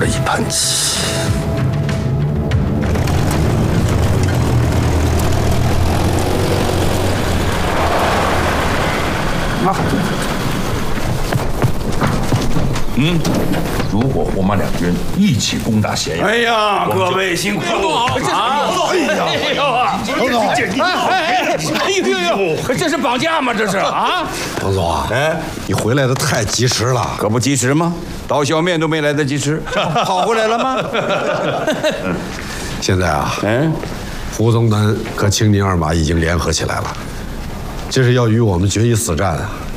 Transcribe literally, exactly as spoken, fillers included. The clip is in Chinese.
了一盘棋。啊，嗯，如果我们两军一起攻打咸阳， 哎呀，各位辛苦了啊！哎呀，哎呦啊， 彭总， 哎哎哎呦呦，这是绑架吗？这是啊！ 彭总啊，哎，你回来的太及时了， 可不及时吗？刀削面都没来得及吃，跑回来了吗？ 现在啊， 嗯， 胡宗南和青宁二马已经联合起来了，这是要与我们决一死战啊！